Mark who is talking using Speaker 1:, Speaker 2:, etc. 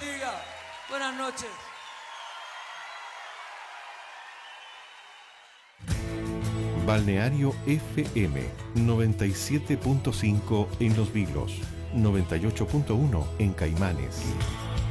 Speaker 1: bendiga. Buenas noches.
Speaker 2: Balneario FM 97.5 en Los Vilos, 98.1 en Caimanes.